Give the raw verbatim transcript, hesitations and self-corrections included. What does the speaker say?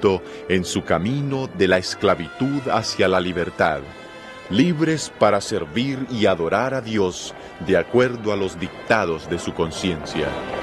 Egipto en su camino de la esclavitud hacia la libertad, libres para servir y adorar a Dios de acuerdo a los dictados de su conciencia.